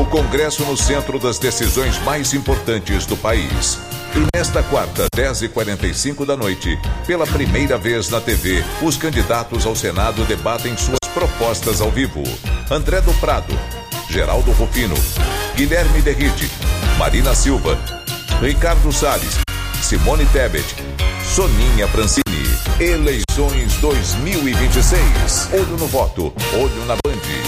O Congresso no centro das decisões mais importantes do país. E nesta quarta, 10h45 da noite, pela primeira vez na TV, os candidatos ao Senado debatem suas propostas ao vivo. André do Prado, Geraldo Rufino, Guilherme Derrite, Marina Silva, Ricardo Salles, Simone Tebet, Soninha Francini. Eleições 2026. Olho no voto, olho na Band.